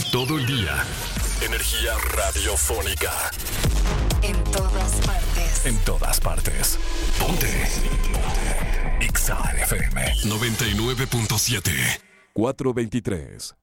Todo el día. Energía radiofónica. En todas partes. En todas partes. Ponte. Exa FM 99.7. 423.